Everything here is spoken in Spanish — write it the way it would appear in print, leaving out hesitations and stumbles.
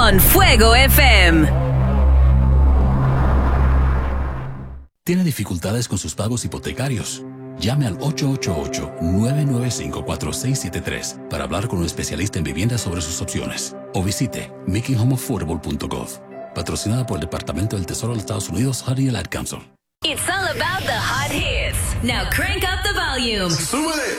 con Fuego FM. ¿Tiene dificultades con sus pagos hipotecarios? Llame al 888-995-4673 para hablar con un especialista en vivienda sobre sus opciones. O visite makinghomeaffordable.gov. Patrocinada por el Departamento del Tesoro de los Estados Unidos, HUD y el Ad Council. It's all about the hot hits. Now crank up the volume. ¡Súbele!